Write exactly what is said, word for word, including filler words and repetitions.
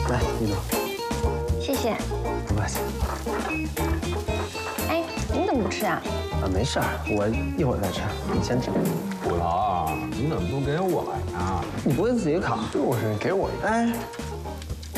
来，一诺。 谢谢。 不客气。 哎，你怎么不吃啊？ 啊，没事儿，我一会儿再吃，你先吃。 虎头，你怎么不给我呀？ 你不会自己烤？ 就是给我一个。 哎，